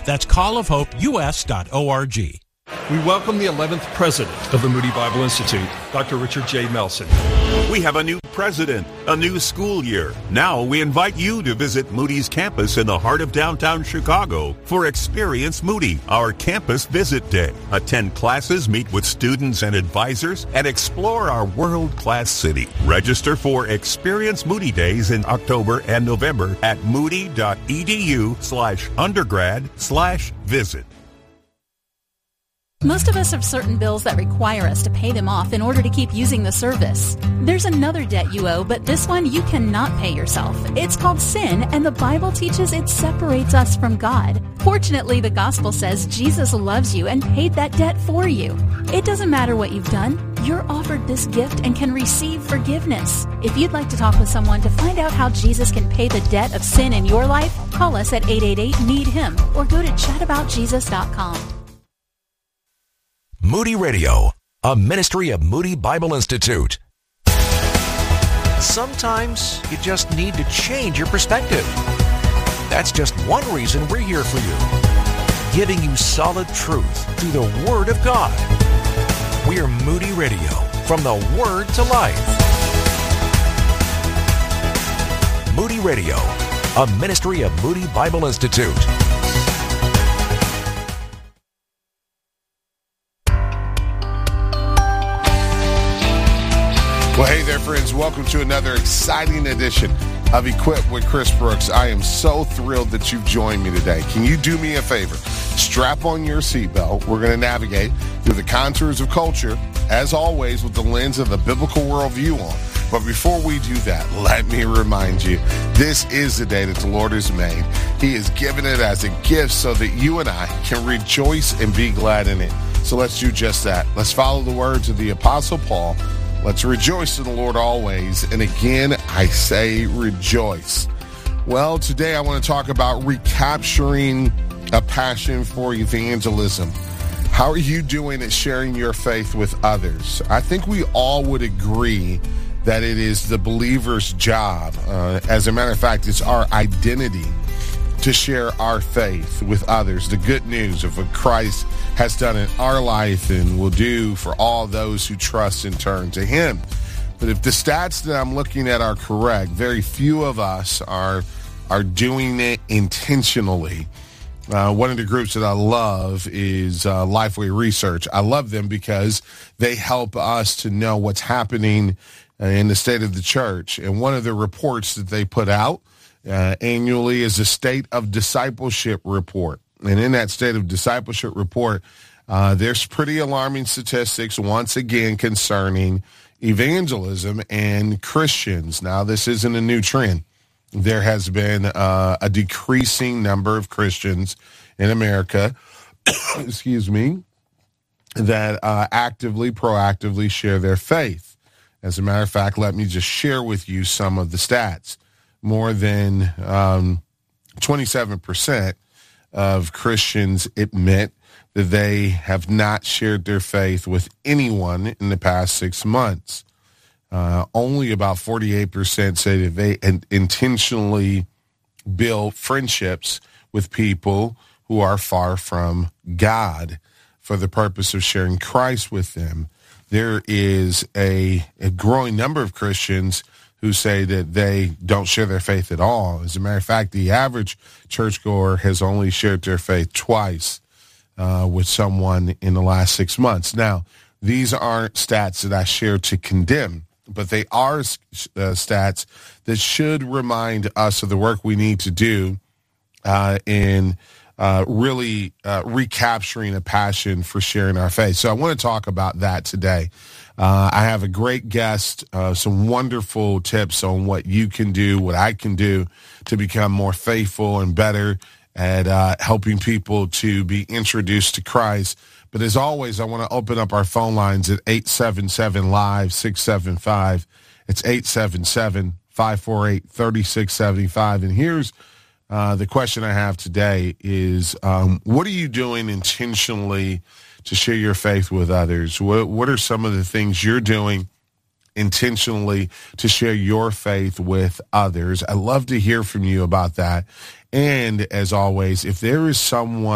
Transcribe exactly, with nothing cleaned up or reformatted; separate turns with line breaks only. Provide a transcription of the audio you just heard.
That's call of hope u s dot org.
We welcome the eleventh president of the Moody Bible Institute, Doctor Richard J. Melson.
We have a new president, a new school year. Now we invite you to visit Moody's campus in the heart of downtown Chicago for Experience Moody, our campus visit day. Attend classes, meet with students and advisors, and explore our world-class city. Register for Experience Moody Days in October and November at moody.edu slash undergrad slash visit.
Most of us have certain bills that require us to pay them off in order to keep using the service. There's another debt you owe, but this one you cannot pay yourself. It's called sin, and the Bible teaches it separates us from God. Fortunately, the gospel says Jesus loves you and paid that debt for you. It doesn't matter what you've done. You're offered this gift and can receive forgiveness. If you'd like to talk with someone to find out how Jesus can pay the debt of sin in your life, call us at eight eight eight, need him or go to chat about jesus dot com.
Moody Radio, a ministry of Moody Bible Institute. Sometimes you just need to change your perspective. That's just one reason we're here for you, giving you solid truth through the Word of God. We're Moody Radio, from the Word to life. Moody Radio, a ministry of Moody Bible Institute.
Well, hey there, friends. Welcome to another exciting edition of Equipped with Chris Brooks. I am so thrilled that you've joined me today. Can you do me a favor? Strap on your seatbelt. We're going to navigate through the contours of culture, as always, with the lens of the biblical worldview on. But before we do that, let me remind you, this is the day that the Lord has made. He has given it as a gift so that you and I can rejoice and be glad in it. So let's do just that. Let's follow the words of the Apostle Paul. Let's rejoice in the Lord always. And again, I say rejoice. Well, today I want to talk about recapturing a passion for evangelism. How are you doing at sharing your faith with others? I think we all would agree that it is the believer's job. Uh, as a matter of fact, it's our identity to share our faith with others, the good news of what Christ has done in our life and will do for all those who trust and turn to him. But if the stats that I'm looking at are correct, very few of us are are doing it intentionally. Uh, one of the groups that I love is uh, Lifeway Research. I love them because they help us to know what's happening in the state of the church. And one of the reports that they put out Uh, annually is a State of Discipleship report. And in that State of Discipleship report, uh, there's pretty alarming statistics once again concerning evangelism and Christians. Now, this isn't a new trend. There has been uh, a decreasing number of Christians in America, excuse me, that uh, actively, proactively share their faith. As a matter of fact, let me just share with you some of the stats. More than um, twenty-seven percent of Christians admit that they have not shared their faith with anyone in the past six months. Uh, only about forty-eight percent say that they in- intentionally build friendships with people who are far from God for the purpose of sharing Christ with them. There is a, a growing number of Christians who say that they don't share their faith at all. As a matter of fact, the average churchgoer has only shared their faith twice uh, with someone in the last six months. Now, these aren't stats that I share to condemn, but they are uh, stats that should remind us of the work we need to do uh, in uh, really uh, recapturing a passion for sharing our faith. So I want to talk about that today. Uh, I have a great guest, uh, some wonderful tips on what you can do, what I can do to become more faithful and better at uh, helping people to be introduced to Christ. But as always, I want to open up our phone lines at eight seven seven, live, six seven five. It's eight seven seven, five four eight, three six seven five. And here's uh, the question I have today is, um, what are you doing intentionally to share your faith with others? What, what are some of the things you're doing intentionally to share your faith with others? I'd love to hear from you about that. And as always, if there is someone